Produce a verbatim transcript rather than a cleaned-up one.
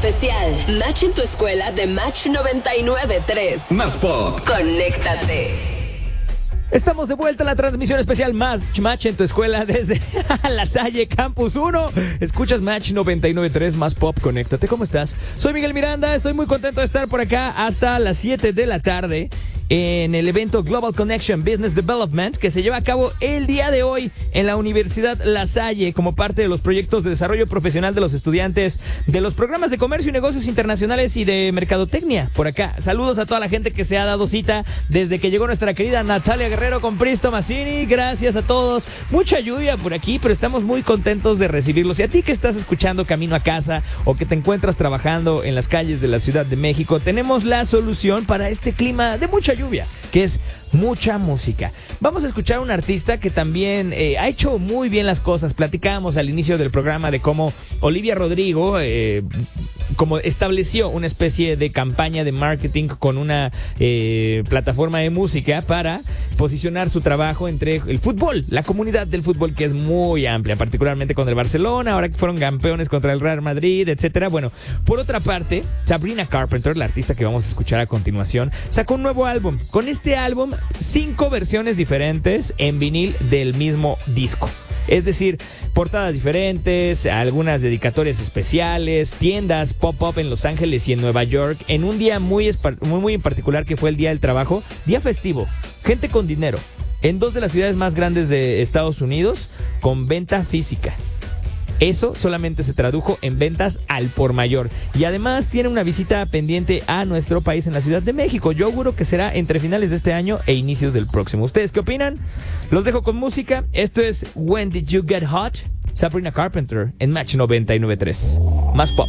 especial Match en tu escuela de Match noventa y nueve punto tres. Más Pop. Conéctate. Estamos de vuelta en la transmisión especial Más Match en tu escuela desde La Salle Campus uno. Escuchas Match noventa y nueve punto tres Más Pop, conéctate. ¿Cómo estás? Soy Miguel Miranda, estoy muy contento de estar por acá hasta las siete de la tarde en el evento Global Connection Business Development que se lleva a cabo el día de hoy en la Universidad La Salle como parte de los proyectos de desarrollo profesional de los estudiantes de los programas de comercio y negocios internacionales y de mercadotecnia por acá. Saludos a toda la gente que se ha dado cita desde que llegó nuestra querida Natalia Guerrero con Pristo Mazzini. Gracias a todos. Mucha lluvia por aquí, pero estamos muy contentos de recibirlos. Y a ti que estás escuchando camino a casa o que te encuentras trabajando en las calles de la Ciudad de México, tenemos la solución para este clima de mucha lluvia, que es mucha música. Vamos a escuchar a un artista que también eh, ha hecho muy bien las cosas. Platicábamos al inicio del programa de cómo Olivia Rodrigo eh, como estableció una especie de campaña de marketing con una eh, plataforma de música para posicionar su trabajo entre el fútbol, la comunidad del fútbol, que es muy amplia, particularmente con el Barcelona, ahora que fueron campeones contra el Real Madrid, etcétera. Bueno, por otra parte, Sabrina Carpenter, la artista que vamos a escuchar a continuación, sacó un nuevo álbum. Con este álbum, cinco versiones diferentes en vinil del mismo disco. Es decir, portadas diferentes, algunas dedicatorias especiales, tiendas pop-up en Los Ángeles y en Nueva York, en un día muy, muy, muy en particular que fue el Día del Trabajo, día festivo, gente con dinero, en dos de las ciudades más grandes de Estados Unidos, con venta física. Eso solamente se tradujo en ventas al por mayor. Y además tiene una visita pendiente a nuestro país en la Ciudad de México. Yo auguro que será entre finales de este año e inicios del próximo. ¿Ustedes qué opinan? Los dejo con música. Esto es When Did You Get Hot? Sabrina Carpenter en Match noventa y nueve punto tres. Más Pop.